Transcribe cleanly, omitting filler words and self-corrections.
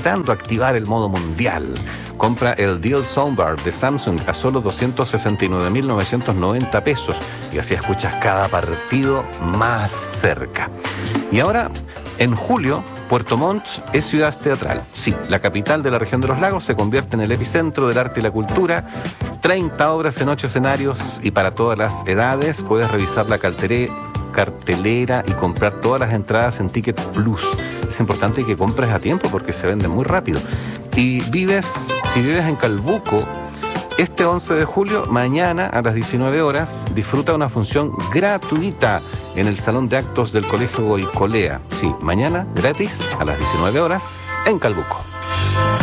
necesitando activar el modo mundial, compra el Deal Soundbar de Samsung a solo 269.990 pesos y así escuchas cada partido más cerca. Y ahora, en julio, Puerto Montt es ciudad teatral. Sí, la capital de la región de los lagos se convierte en el epicentro del arte y la cultura. 30 obras en 8 escenarios y para todas las edades. Puedes revisar la cartelera y comprar todas las entradas en Ticket Plus. Es importante que compres a tiempo porque se venden muy rápido. Y si vives en Calbuco, este 11 de julio, mañana a las 19 horas, disfruta una función gratuita en el Salón de Actos del Colegio Goicolea. Sí, mañana gratis a las 19 horas en Calbuco.